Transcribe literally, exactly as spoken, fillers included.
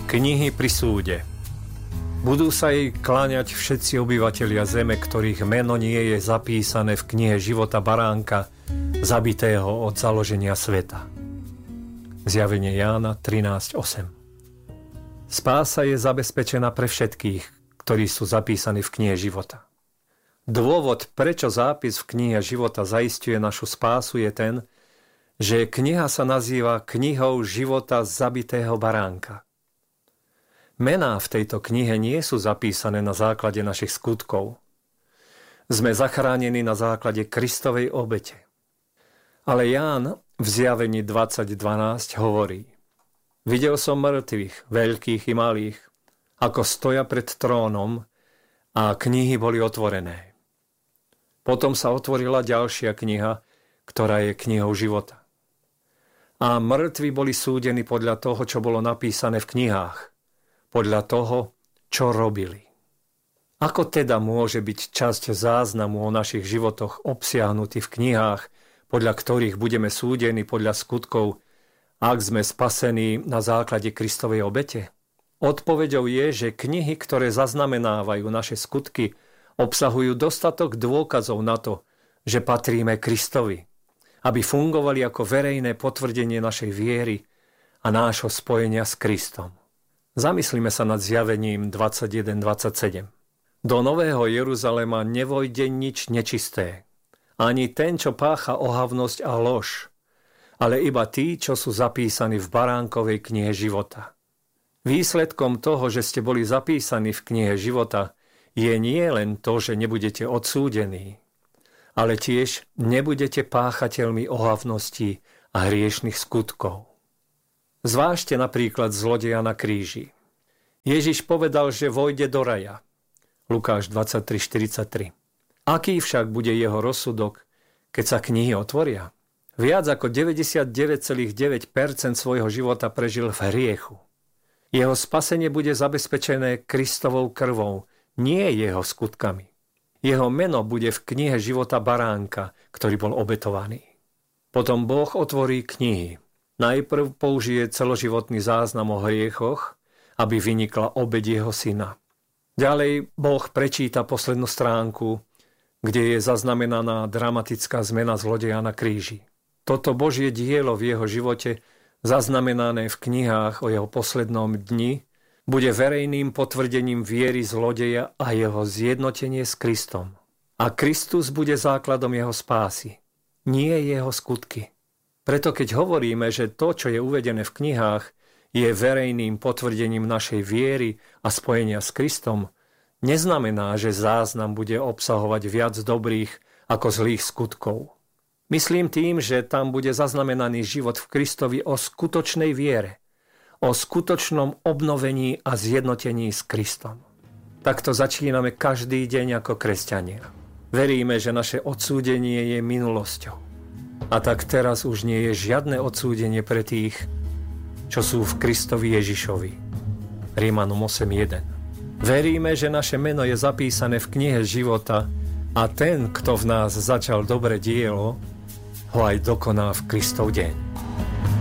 Knihy pri súde. Budú sa jej kláňať všetci obyvatelia zeme, ktorých meno nie je zapísané v knihe života baránka, zabitého od založenia sveta. Zjavenie Jána trinásť osem. Spása je zabezpečená pre všetkých, ktorí sú zapísaní v knihe života. Dôvod, prečo zápis v knihe života zaisťuje našu spásu, je ten, že kniha sa nazýva knihou života zabitého baránka. Mená v tejto knihe nie sú zapísané na základe našich skutkov. Sme zachránení na základe Kristovej obete. Ale Ján v Zjavení dvadsať dvanásť hovorí: Videl som mŕtvych, veľkých i malých, ako stoja pred trónom, a knihy boli otvorené. Potom sa otvorila ďalšia kniha, ktorá je knihou života. A mŕtvi boli súdení podľa toho, čo bolo napísané v knihách, podľa toho, čo robili. Ako teda môže byť časť záznamu o našich životoch obsiahnutý v knihách, podľa ktorých budeme súdení podľa skutkov, ak sme spasení na základe Kristovej obete? Odpoveďou je, že knihy, ktoré zaznamenávajú naše skutky, obsahujú dostatok dôkazov na to, že patríme Kristovi, aby fungovali ako verejné potvrdenie našej viery a nášho spojenia s Kristom. Zamyslíme sa nad Zjavením dvadsaťjeden dvadsaťsedem. Do Nového Jeruzalema nevojde nič nečisté, ani ten, čo pácha ohavnosť a lož, ale iba tí, čo sú zapísaní v baránkovej knihe života. Výsledkom toho, že ste boli zapísaní v knihe života, je nie len to, že nebudete odsúdení, ale tiež nebudete páchateľmi ohavností a hriešnych skutkov. Zvážte napríklad zlodeja na kríži. Ježiš povedal, že vojde do raja. Lukáš dvadsaťtri štyridsaťtri. Aký však bude jeho rozsudok, keď sa knihy otvoria? Viac ako deväťdesiatdeväť celá deväť percent svojho života prežil v hriechu. Jeho spasenie bude zabezpečené Kristovou krvou, nie jeho skutkami. Jeho meno bude v knihe života baránka, ktorý bol obetovaný. Potom Boh otvorí knihy. Najprv použije celoživotný záznam o hriechoch, aby vynikla obeť jeho syna. Ďalej Boh prečíta poslednú stránku, kde je zaznamenaná dramatická zmena zlodeja na kríži. Toto Božie dielo v jeho živote, zaznamenané v knihách o jeho poslednom dni, bude verejným potvrdením viery zlodeja a jeho zjednotenie s Kristom. A Kristus bude základom jeho spásy, nie jeho skutky. Preto keď hovoríme, že to, čo je uvedené v knihách, je verejným potvrdením našej viery a spojenia s Kristom, neznamená, že záznam bude obsahovať viac dobrých ako zlých skutkov. Myslím tým, že tam bude zaznamenaný život v Kristovi o skutočnej viere, o skutočnom obnovení a zjednotení s Kristom. Takto začíname každý deň ako kresťania. Veríme, že naše odsúdenie je minulosťou. A tak teraz už nie je žiadne odsúdenie pre tých, čo sú v Kristovi Ježišovi. Rímanom osem jeden. Veríme, že naše meno je zapísané v knihe života a ten, kto v nás začal dobré dielo, ho aj dokoná v Kristov deň.